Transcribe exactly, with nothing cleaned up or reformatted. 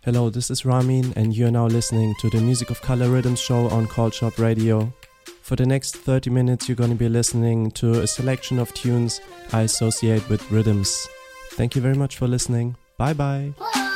Hello, this is Ramin and you're now listening to the Music of Color Rhythms show on Culture Radio. For the next thirty minutes you're going to be listening to a selection of tunes I associate with rhythms. Thank you very much for listening. Bye bye.